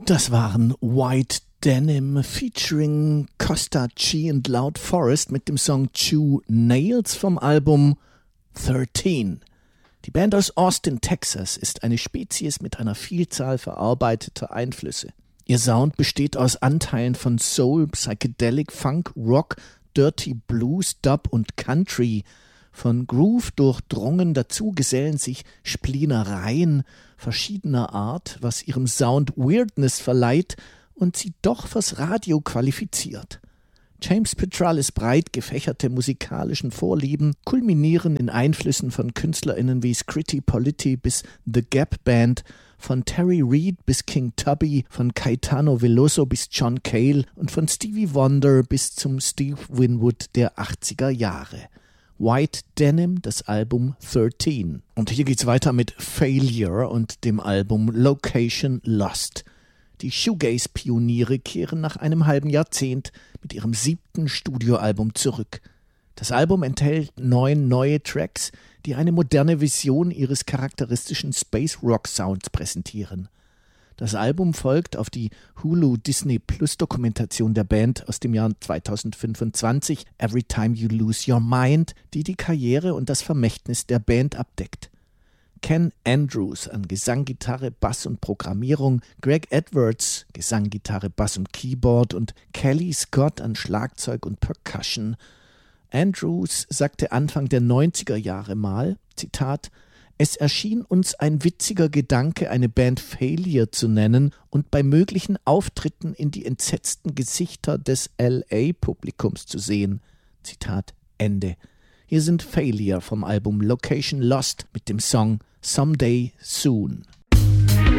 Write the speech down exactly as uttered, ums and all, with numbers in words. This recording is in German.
Das waren White Denim featuring Costa G und Loud Forest mit dem Song Two Nails vom Album thirteen. Die Band aus Austin, Texas ist eine Spezies mit einer Vielzahl verarbeiteter Einflüsse. Ihr Sound besteht aus Anteilen von Soul, Psychedelic, Funk, Rock, Dirty Blues, Dub und Country. Von Groove durchdrungen dazu gesellen sich Spleenereien verschiedener Art, was ihrem Sound Weirdness verleiht und sie doch fürs Radio qualifiziert. James Petralis breit gefächerte musikalischen Vorlieben kulminieren in Einflüssen von KünstlerInnen wie Scritti Politti bis The Gap Band, von Terry Reid bis King Tubby, von Caetano Veloso bis John Cale und von Stevie Wonder bis zum Steve Winwood der achtziger Jahre. White Denim, das Album thirteen. Und hier geht's weiter mit Failure und dem Album Location Lost. Die Shoegaze-Pioniere kehren nach einem halben Jahrzehnt mit ihrem siebten Studioalbum zurück. Das Album enthält neun neue Tracks, die eine moderne Vision ihres charakteristischen Space-Rock-Sounds präsentieren. Das Album folgt auf die Hulu-Disney-Plus-Dokumentation der Band aus dem Jahr zweitausendfünfundzwanzig, Every Time You Lose Your Mind, die die Karriere und das Vermächtnis der Band abdeckt. Ken Andrews an Gesang, Gitarre, Bass und Programmierung, Greg Edwards, Gesang, Gitarre, Bass und Keyboard und Kelly Scott an Schlagzeug und Percussion. Andrews sagte Anfang der neunziger Jahre mal, Zitat, es erschien uns ein witziger Gedanke, eine Band Failure zu nennen und bei möglichen Auftritten in die entsetzten Gesichter des L A-Publikums zu sehen. Zitat Ende. Hier sind Failure vom Album Location Lost mit dem Song Someday Soon.